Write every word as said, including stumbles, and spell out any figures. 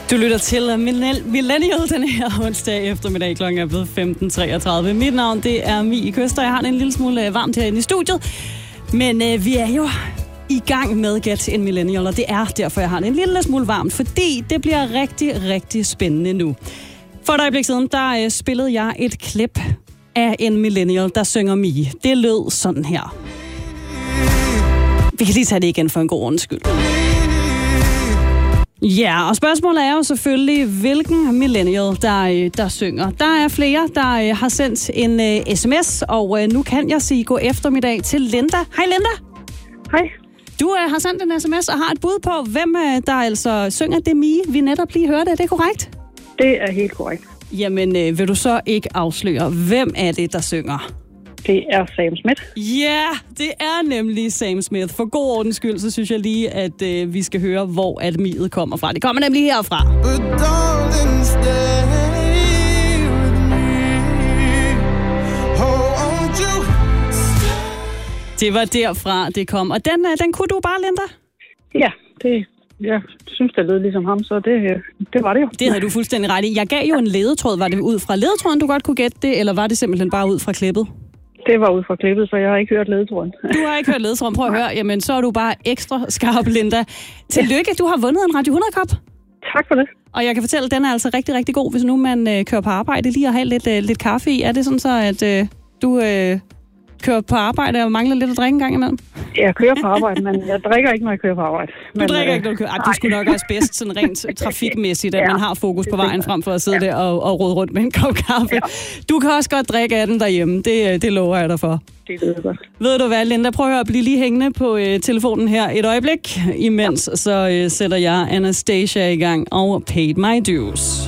Du lytter til Millennial den her onsdag eftermiddag. Klokken er blevet femten treogtredive. Mit navn, det er Mie Køster. Jeg har det en lille smule varmt herinde i studiet. Men øh, vi er jo i gang med Get en Millennial, og det er derfor, jeg har det en lille smule varmt. Fordi det bliver rigtig, rigtig spændende nu. For et øjeblik siden, der øh, spillede jeg et klip af en millennial, der synger Mie. Det lød sådan her. Vi kan lige tage det igen for en god undskyld. Ja, og spørgsmålet er jo selvfølgelig, hvilken millennial, der, der synger. Der er flere, der har sendt en uh, sms, og uh, nu kan jeg sige god eftermiddag til Linda. Hej Linda. Hej. Du uh, har sendt en sms og har et bud på, hvem uh, der altså synger det Mie, vi netop lige hørte. Er det korrekt? Det er helt korrekt. Jamen, uh, vil du så ikke afsløre, hvem er det, der synger? Det er Sam Smith. Ja, yeah, det er nemlig Sam Smith. For god ordens skyld, så synes jeg lige, at øh, vi skal høre, hvor at miet kommer fra. Det kommer nemlig herfra. Det var derfra, det kom. Og den, den kunne du bare, Linda? Ja, det, jeg synes, det lød ligesom ham, så det, det var det jo. Det havde du fuldstændig ret i. Jeg gav jo en ledetråd. Var det ud fra ledetråden, du godt kunne gætte det, eller var det simpelthen bare ud fra klippet? Det var ud fra klippet, så jeg har ikke hørt ledetråden. Du har ikke hørt ledetråden. Prøv at høre. Jamen, så er du bare ekstra skarp, Linda. Tillykke, du har vundet en Radio hundrede-kop. Tak for det. Og jeg kan fortælle, at den er altså rigtig, rigtig god, hvis nu man øh, kører på arbejde lige at have lidt, øh, lidt kaffe i. Er det sådan så, at øh, du øh, kører på arbejde og mangler lidt at drikke en gang imellem? Jeg kører på arbejde, men jeg drikker ikke, når jeg kører på arbejde. Du men, drikker øh, ikke, når du kører? Ej, du skulle nok også bedst sådan rent trafikmæssigt, at ja, man har fokus på vejen frem for at sidde der og, og rode rundt med en kop kaffe. Ja. Du kan også godt drikke af den derhjemme. Det, det lover jeg dig for. Det ved jeg godt. Ved du hvad, Linda? Prøv at høre at blive lige hængende på øh, telefonen her et øjeblik. Imens ja. så øh, sætter jeg Anastasia i gang og Paid My Dues.